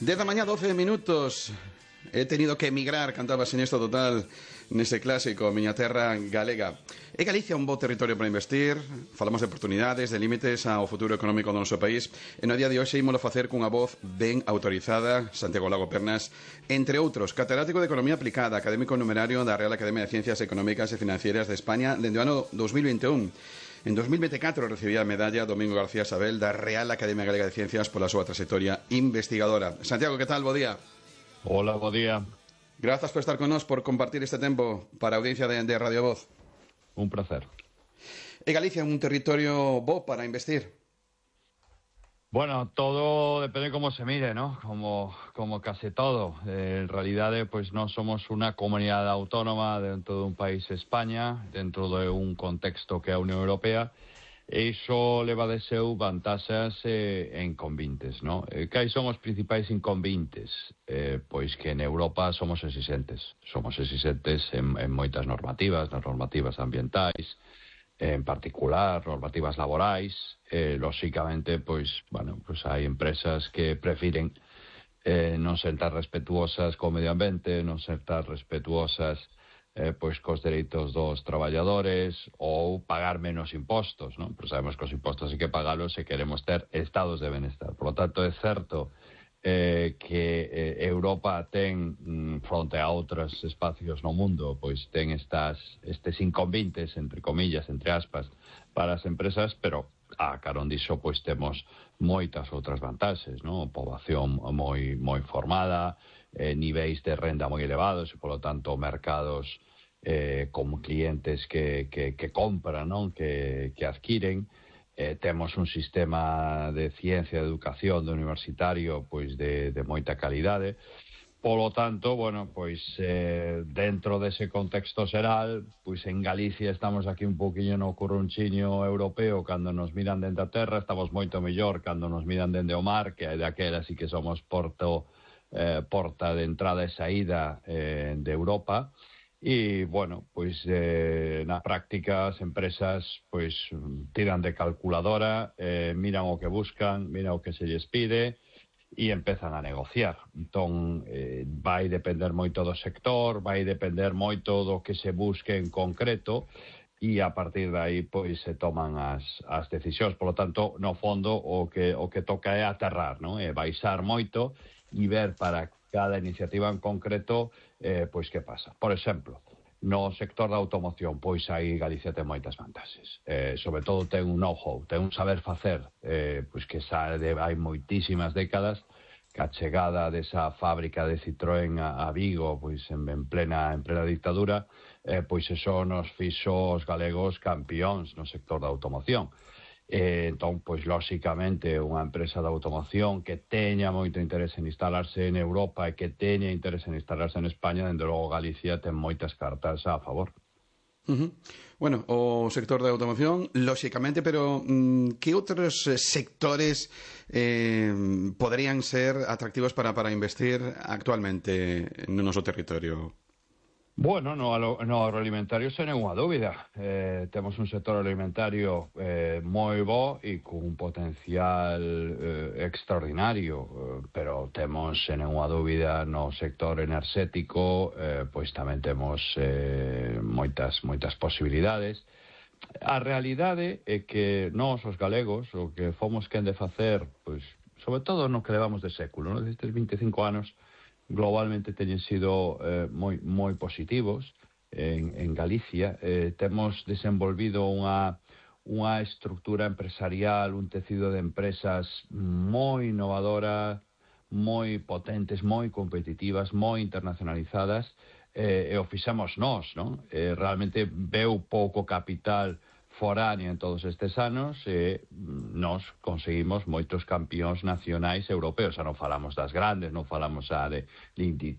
10 da mañá, 12 minutos. He tenido que emigrar, cantaba Siniestro Total nese clásico, Miña Terra Galega. É Galicia un bo territorio para investir? Falamos de oportunidades, de límites ao futuro económico do noso país. E no día de hoxe ímolo facer cunha voz ben autorizada, Santiago Lago Pernas, entre outros, catedrático de Economía Aplicada, académico numerario da Real Academia de Ciencias Económicas e Financieras de España dende o ano 2021. En 2024 recibía a medalla Domingo García Sabel da Real Academia Galega de Ciencias pola súa trayectoria investigadora. Santiago, que tal? Bo día. Hola, bo día. Grazas por estar con nós, por compartir este tempo para a audiencia de Radio Voz. Un placer. É Galicia un territorio bo para investir? Bueno, todo depende cómo se mire, ¿no? Como casi todo. En realidad, pues no somos una comunidad autónoma dentro de un país, España, dentro de un contexto que é a Unión Europea. E iso leva de seu vantaxes en convintes, ¿no? Cais son os principais inconvintes? Pois que en Europa somos exigentes. Somos exigentes en moitas normativas, nas normativas ambientais, en particular, normativas laborais. Lóxicamente, pois hai empresas que prefiren non ser tan respetuosas co medio ambiente, non ser tan respetuosas pois cos dereitos dos traballadores ou pagar menos impostos, non? Pero sabemos que os impostos hai que pagalos se queremos ter estados de benestar. Por lo tanto, é certo que Europa ten, fronte a outros espacios no mundo, pois ten estes inconvintes, entre comillas, entre aspas, para as empresas, pero a carón diso, pois temos moitas outras vantaxes, non? Poboación moi formada, niveis de renda moi elevados e, polo tanto, mercados como clientes que compran, non? Que adquiren. Temos un sistema de ciencia, de educación, de universitario, pois de moita calidade. Polo tanto, pois dentro dese contexto xeral, pois en Galicia estamos aquí un poquinho no currunchiño europeo cando nos miran dende a terra, estamos moito mellor cando nos miran dende o mar, que daquela sí que somos porta de entrada e saída de Europa. E, pois na práctica as empresas pois tiran de calculadora, miran o que buscan, miran o que se lles pide e empezan a negociar. Entón, vai depender moito do sector, vai depender moito do que se busque en concreto e a partir de aí pois se toman as decisións. Por lo tanto, no fondo, o que toca é aterrar, non? É baixar moito e ver para cada iniciativa en concreto pois que pasa. Por exemplo, no sector da automoción, pois aí Galicia ten moitas vantaxes. Sobre todo ten un know-how, ten un saber facer, pois que hai moitísimas décadas, que a chegada desa fábrica de Citroën a Vigo, pois en plena dictadura, pois eso nos fixo os galegos campións no sector da automoción. Entón, pois, lóxicamente, unha empresa de automoción que teña moito interese en instalarse en Europa e que teña interese en instalarse en España, dende logo Galicia ten moitas cartas a favor. Bueno, o sector da automoción, lóxicamente, pero que outros sectores poderían ser atractivos para investir actualmente no noso territorio? Bueno, no agroalimentario sen ninguna dúbida. Temos un sector alimentario moi bo e con un potencial extraordinario, pero temos sen ninguna dúbida no sector enerxético, pois tamén temos moitas posibilidades. A realidade é que nós, os galegos, o que fomos quen de facer, pois, sobre todo no que levamos de século, no? Destes 25 anos, globalmente teñen sido moi positivos en Galicia. Temos desenvolvido unha estructura empresarial, un tecido de empresas moi innovadora, moi potentes, moi competitivas, moi internacionalizadas, e o fixamos nós, non? Realmente veu pouco capital foráneo en todos estes anos e nós conseguimos moitos campións nacionais europeos. Xa non falamos das grandes, non falamos de